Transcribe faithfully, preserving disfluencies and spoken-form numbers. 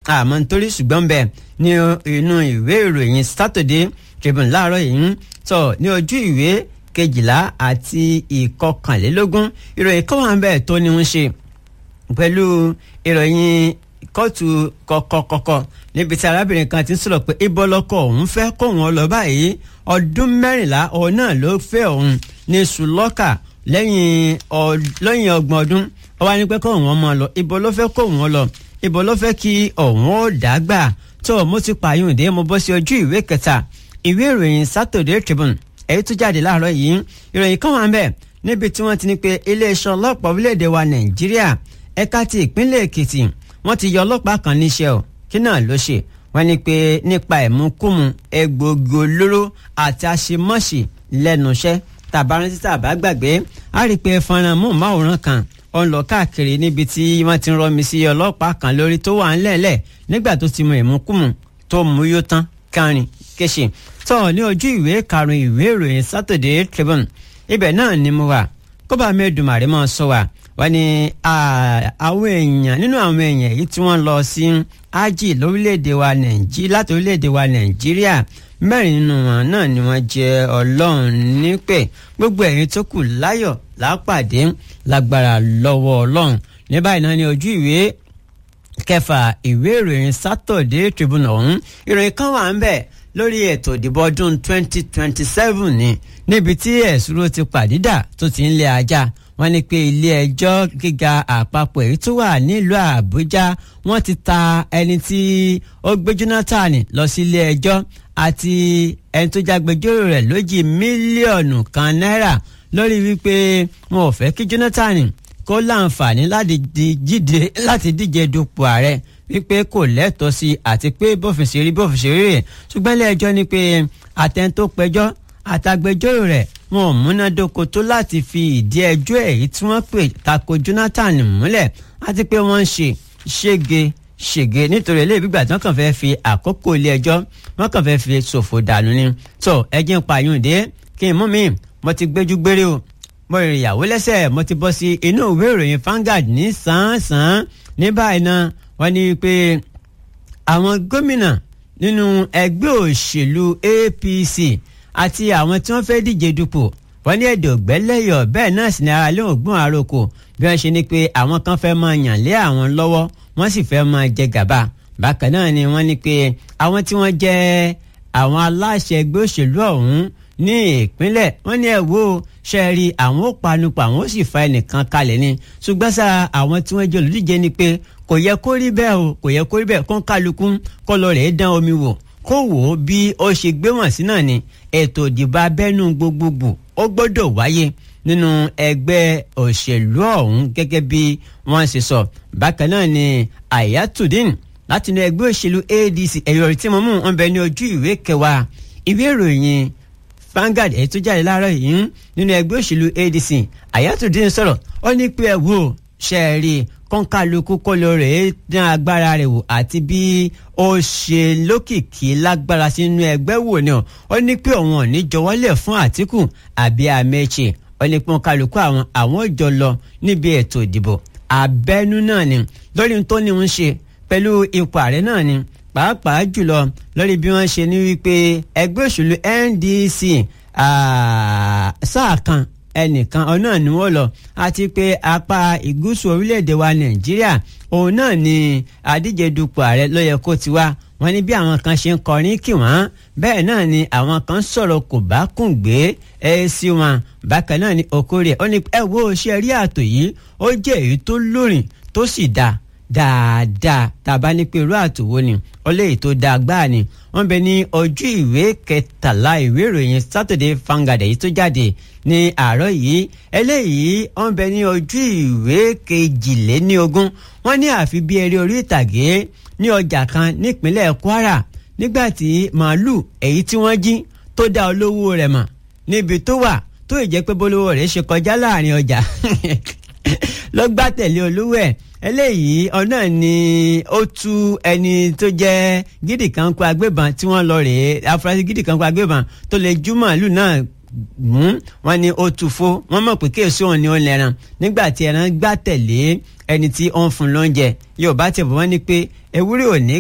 àmọ́ nítorí ṣùgbọ́n bẹ́ẹ̀ ní inú ìwé ìròyìn Saturday Tribune láàárọ̀ yìí tó ní ojú ìwé kejìlá àti ìkọkànlélógún ìròyìn kan wà ń bẹ̀ tó ní ń ṣe pẹ̀lú ìròyìn kóòtù kọ̀kọ̀kọ̀kọ̀ níbi tí arábìnrin kan ti ń sọ̀rọ̀ pé ibo lọ́kọ òun fẹ́ kó wọn lọ báyìí ọdún mẹ́rìnlá òun náà ló fẹ́ òun ní sùlọ́kà lẹ́yìn lẹ́yìn ọgbọ̀n ọdún ó wá ní pé kó wọn mọ̀ lọ ibo ló fẹ́ kó wọn lọ ibo ló fẹ́ kí òun ó dàgbà tó mo ti pààyàn dé mo bọ́ sí ojú ìwé kẹta ìwé ìròyìn Saturday Tribune èyí tó jáde láàárọ̀ yìí ìròyìn kan wà ń bẹ̀ níbi tí wọ́n ti ní pé iléeṣẹ́ ọlọ́pàá orílẹ̀-èdè wa Nàìjíríà ẹ̀ka ti ìpínlẹ̀ Èkìtì wọ́n ti yọ ọlọ́pàá kan níṣẹ́ o kí náà ló ṣe wọ́n ní pé nípa ẹ̀múkúmu egbòogi olóró àti àṣemọ́ṣe lẹ́nu iṣẹ́ tàbárántí tàbá gbàgbé á rí i pé fọ́nrán móhùnmáwòrán kan ó ń lọ káàkiri níbi tí wọ́n ti ń rọmi sí ọlọ́pàá kan lórí tó wà ńlẹ̀ẹ́lẹ̀ nígbà tó ti mọ ẹ̀múkúmu tó mú yó tán kárin kéṣe tó ní ojú ìwé karùn-ún ìwé ìròyìn Saturday Tribune ibẹ̀ náà ni mo wà kó bá mẹ́ẹ̀dùmarè máa sọ wà wọ́n ní àwọn èèyàn nínú àwọn èèyàn yìí tí wọ́n lọ sí ájì lórílẹ̀‐èdè wa nàìjíríà láti orílẹ̀‐èdè wa nàìjíríà mẹ́rin nínú wọn náà ni wọ́n jẹ́ ọlọ́run nípè gbogbo ẹ̀yin tó kù láyọ̀ lápàdé lágbára lọ́wọ́ ọlọ́run ní báyìí náà ní ojú ìwé kẹfà ìwé ìròyìn Saturday Tribune ọ̀hún ìròyìn kan wà ń bẹ̀ lórí ètò ìdìbò ọdún twenty twenty seven ni níbi tí ẹ̀sùrù ti pàdídà tó ti ń lé ajá wọ́n ní pé ilé ẹjọ́ gíga àpapọ̀ èyí tó wà nílùú Àbújá wọ́n ti ta ẹni tí ó gbé Jonathan lọ sí ilé ẹjọ́ àti ẹni tó jágbẹjọ́rò rẹ̀ lójì mílíọ̀nù kan náírà lórí wípé wọn ò fẹ́ kí Jonathan kó láǹfààní láti díje dupò ààrẹ wípé kò lẹ́tọ̀ọ́ sí àti pé bófin ṣe rí bófin ṣe rí rẹ̀ ṣùgbọ́n ilé ẹjọ́ ní pé àtẹni tó pẹjọ́ àtàgbẹjọ́rò rẹ̀ wọn ò múnádóko tó láti fi ìdí ẹjọ́ èyí tí wọ́n pè tako Jonathan múlẹ̀ àti pé wọ́n ń ṣe ṣége ṣège nítorí eléyìí gbígbà tí wọ́n kàn fẹ́ fi àkókò ilé ẹjọ́ wọ́n kàn fẹ́ fi ṣòfò dànù ni tó ẹjẹ́ ń pààyàn dé kí n mú mi mo ti gbéjú gbére o mo rìn ìyàwó lẹ́sẹ̀ mo ti bọ́ sí inú ìwé ìròyìn Vanguard ní sàn-án ní báyìí náà wọ́n ní pé àwọn gómìnà nínú ẹgbẹ́ òṣèlú A P C àti àwọn tí wọ́n fẹ́ díje dupò wọ́n ní ẹ̀dọ̀ gbẹ́lẹ́yọ̀ bẹ́ẹ̀ náà sì ní ara lé ògbón àròkò bí wọ́n ṣe ní pé àwọn kan fẹ́ máa yàn lé àwọn lọ́wọ́ wọ́n sì fẹ́ máa jẹ gàba bákan náà ni wọ́n ní pé àwọn tí wọ́n jẹ́ àwọn aláṣẹ ẹgbẹ́ òṣèlú ọ̀hún ní ìpínlẹ̀ wọ́n ní ẹ̀ wò ṣe rí àwọn ó panupọ̀ àwọn ó sì fa ẹnìkan kalẹ̀ ni ṣùgbọ́n sá àwọn tí wọ́n jẹ́ olùdíje ni pé kò yẹ kó rí bẹ́ẹ̀ o kò yẹ kó rí bẹ́ẹ̀ kó ń kálukú kó lọ rẹ̀ dán omi wò kó wò ó bí ó ṣe gbé wọ̀n sí náà ni ètò ìdìbò abẹ́nú gbogbogbò ó gbọ́dọ̀ wáyé nínú ẹgbẹ́ òṣèlú ọ̀hún gẹ́gẹ́ bí wọ́n ṣe sọ bákan náà ni Ayatudeen láti inú ẹgbẹ́ òṣèlú A D C ẹ̀yọ̀ tí mo mú wọn bẹ ní ojú ìwé kẹwàá ìwé ìròyìn Vanguard èyí tó jáde láàárọ̀ yìí nínú ẹgbẹ́ òṣèlú A D C Ayatudeen sọ̀rọ̀ ó ní pé ẹ wò ṣe é rí kọ́ńkálukú kó lọ rẹ̀ dán agbára rẹ̀ wò àti bí ó ṣe lókìkí lágbára sínú ẹgbẹ́ wò ni ó ní pé òun ò ní jọ̀wọ́lẹ̀ fún Àtíkù àbí Amechi ó ní pé kọ́ńkálukú àwọn àwọn jọ lọ níbi ètò ìdìbò abẹ́nú náà ni lórí tó ní ń ṣe pẹ̀lú ipò ààrẹ náà ni pàápàá jùlọ lórí bí wọ́n ṣe ní wípé ẹgbẹ́ òṣèlú N D C sáà kan ẹnìkan ọ̀nà ni wọ́n lọ àti pé apá ìgúúsù orílẹ̀-èdè wa Nàìjíríà òun náà ni àdíje dupò ààrẹ ló yẹ kó ti wá wọ́n ní bí àwọn kan ṣe ń kọrin kí wọ́n bẹ́ẹ̀ náà ni àwọn kan sọ̀rọ̀ kò bá kùn gbé ẹ sí wọn bákan náà ni Okorie ó ní ẹ wo ṣe rí àtò yìí ó jẹ́ èyí tó lórin tó sì dáa dáadáa tàbá ní pé irú àtòwò ni ó léyìí tó dáa gbáà ni wọ́n bẹ ní ojú ìwé kẹtàlá ìwé ìròyìn Saturday Vanguard èyí tó jáde ní àárọ̀ yìí eléyìí wọ́n bẹ ní ojú ìwé kejìléníogún wọ́n ní àfi bí eré orí ìtàgé ní ọjà kan nípínlẹ̀ Kwara nígbàtí màálù èyí tí wọ́n jí tó dá olówó rẹ̀ mọ̀ níbi tó wà tó ìjẹ́ pé bólówó rẹ̀ ṣe kọjá láàrin ọjà ló gbá tẹ̀lé olówó ẹ̀ eléyìí ọ̀nà ni ó tú ẹni tó jẹ́ gidi kan kó agbébọn tí wọ́n lọ rèé afurasí gidi kan kó agbébọn tó lè jú màálù náà mú wọn ni ó tu fó wọn mọ̀ pé kéèsì òun ni ó lẹ́ran nígbà tí ẹran gbá tẹ̀lé ẹni tí ó ń fún lóúnjẹ yóò bá tẹ̀ bọ́ wọ́n ní pé ewúrẹ́ ò ní